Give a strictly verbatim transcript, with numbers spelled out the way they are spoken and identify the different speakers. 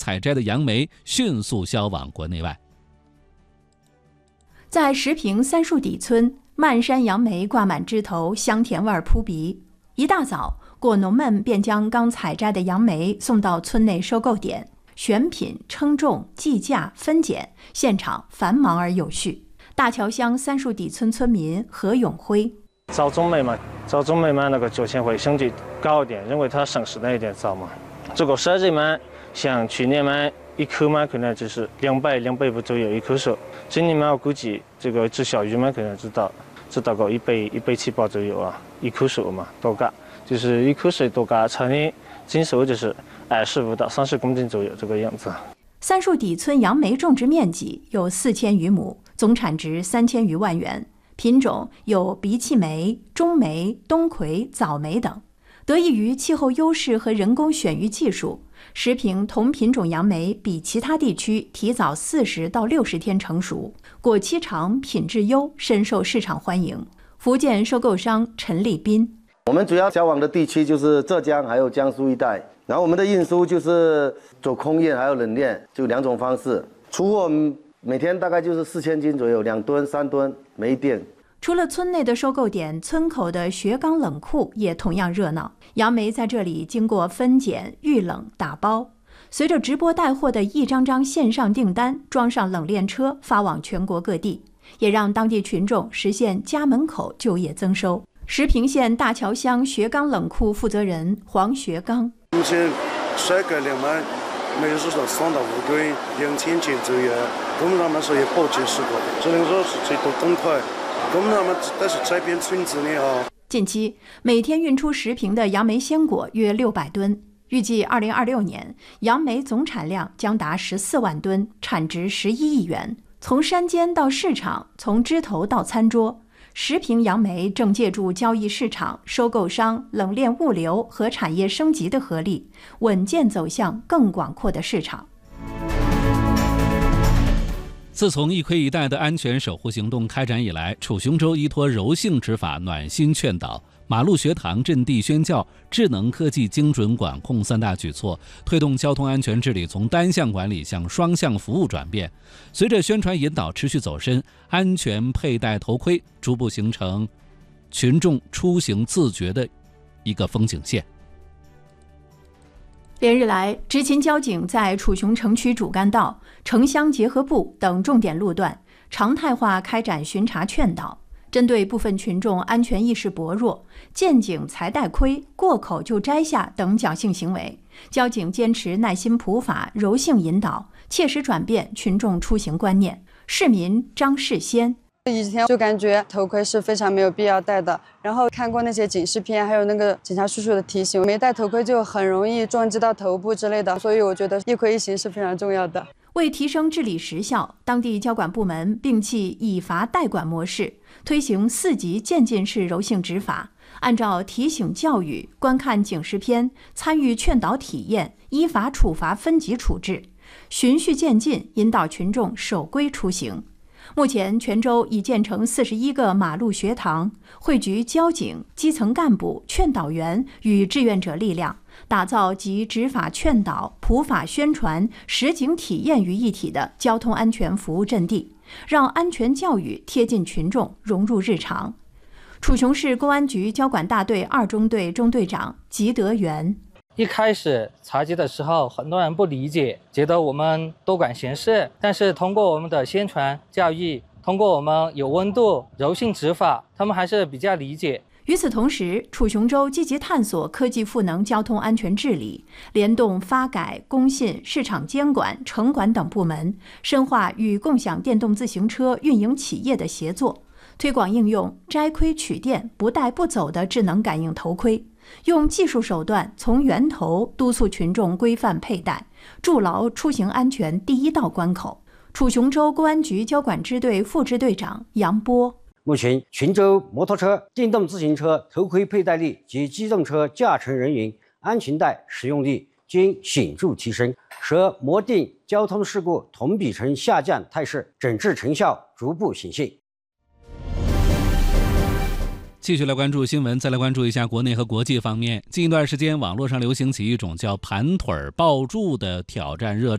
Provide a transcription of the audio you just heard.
Speaker 1: 采摘的杨梅迅速销往国内外。
Speaker 2: 在石屏三树底村，漫山杨梅挂满枝头，香甜味扑鼻。一大早，果农们便将刚采摘的杨梅送到村内收购点，选品、称重、计价、分拣，现场繁忙而有序。大桥乡三树底村村民何永辉：
Speaker 3: 早种梅嘛，早种梅嘛，那个价钱会相对高一点，因为它省时的一点早嘛。这个设计嘛，像去年嘛，一颗嘛可能就是两百两百五左右一颗数，今年嘛我估计这个至小鱼嘛可能只到只到个一百一百七八左右啊，一颗数嘛多价，就是一颗数多价，乘以斤数就是二十五到三十公斤左右这个样子。
Speaker 2: 三树底村杨梅种植面积有四千余亩，总产值三千余万元，品种有鼻气梅、中梅、冬葵、早梅等。得益于气候优势和人工选育技术，石屏同品种杨梅比其他地区提早四十到六十天成熟，果期长，品质优，深受市场欢迎。福建收购商陈立斌：
Speaker 4: 我们主要销往的地区就是浙江还有江苏一带，然后我们的运输就是走空运还有冷链，就两种方式。出货每天大概就是四千斤左右，两吨三吨每一店。
Speaker 2: 除了村内的收购点，村口的学钢冷库也同样热闹。杨梅在这里经过分拣、预冷、打包，随着直播带货的一张张线上订单，装上冷链车发往全国各地，也让当地群众实现家门口就业增收。石屏县大桥乡学钢冷库负责人黄学刚：
Speaker 5: 目前甩个量嘛，每日说三到五吨，两千斤左右，我们那么说也不及时过，只能说是最多等快。我们那么但是这边村子里啊。
Speaker 2: 近期每天运出石屏的杨梅鲜果约六百吨，预计二零二六年杨梅总产量将达十四万吨，产值十一亿元。从山间到市场，从枝头到餐桌，石屏杨梅正借助交易市场、收购商、冷链物流和产业升级的合力，稳健走向更广阔的市场。
Speaker 1: 自从一盔一带的安全守护行动开展以来，楚雄州依托柔性执法、暖心劝导、马路学堂、阵地宣教、智能科技精准管控三大举措，推动交通安全治理从单向管理向双向服务转变。随着宣传引导持续走深，安全佩戴头盔逐步形成群众出行自觉的一个风景线。
Speaker 2: 连日来，执勤交警在楚雄城区主干道、城乡结合部等重点路段常态化开展巡查劝导，针对部分群众安全意识薄弱、见警才戴盔、过口就摘下等侥幸行为，交警坚持耐心普法、柔性引导，切实转变群众出行观念。市民张世先：
Speaker 6: 以前就感觉头盔是非常没有必要戴的，然后看过那些警示片，还有那个警察叔叔的提醒，没戴头盔就很容易撞击到头部之类的，所以我觉得一盔一行是非常重要的。
Speaker 2: 为提升治理时效，当地交管部门摒弃以罚代管模式，推行四级渐进式柔性执法，按照提醒教育、观看警示片、参与劝导体验、依法处罚分级处置，循序渐进引导群众守规出行。目前，全州已建成四十一个马路学堂，汇聚交警、基层干部、劝导员与志愿者力量，打造集执法劝导、普法宣传、实景体验于一体的交通安全服务阵地，让安全教育贴近群众，融入日常。楚雄市公安局交管大队二中队中队长吉德元：
Speaker 7: 一开始查缉的时候，很多人不理解，觉得我们多管闲事。但是通过我们的宣传教育，通过我们有温度、柔性执法，他们还是比较理解。
Speaker 2: 与此同时，楚雄州积极探索科技赋能交通安全治理，联动发改、工信、市场监管、城管等部门，深化与共享电动自行车运营企业的协作，推广应用摘盔取电、不带不走的智能感应头盔，用技术手段从源头督促群众规范佩戴，筑牢出行安全第一道关口。楚雄州公安局交管支队副支队长杨波：
Speaker 8: 目前，群州摩托车、电动自行车头盔佩戴率及机动车驾乘人员安全带使用率均显著提升，使摩电交通事故同比呈下降态势，整治成效逐步显现。
Speaker 1: 继续来关注新闻，再来关注一下国内和国际方面。近一段时间，网络上流行起一种叫盘腿抱柱的挑战热